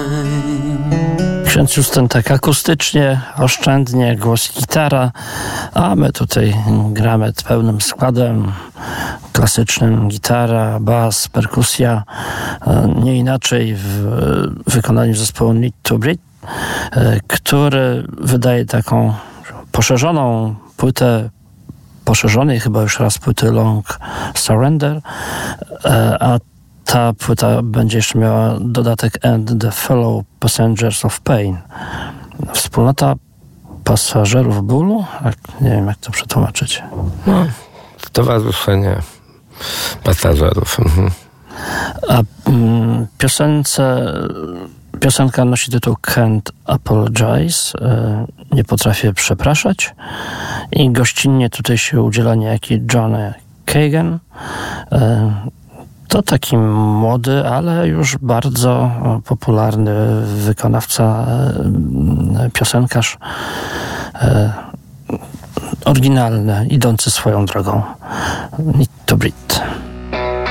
Ksiądz Justyn tak akustycznie, oszczędnie, głos gitara, a my tutaj gramy pełnym składem klasycznym, gitara, bas, perkusja, nie inaczej w wykonaniu zespołu Need to Breathe, który wydaje taką poszerzoną płytę, poszerzonej chyba już raz płyty Long Surrender, a ta płyta będzie jeszcze miała dodatek And the Fellow Passengers of Pain. Wspólnota pasażerów bólu? Nie wiem, jak to przetłumaczyć. No, stowarzyszenie pasażerów. A piosenka nosi tytuł Can't Apologize. Nie potrafię przepraszać. I gościnnie tutaj się udziela niejaki Johnny Kagan. To taki młody, ale już bardzo popularny wykonawca, piosenkarz, oryginalny, idący swoją drogą. Need to Breathe.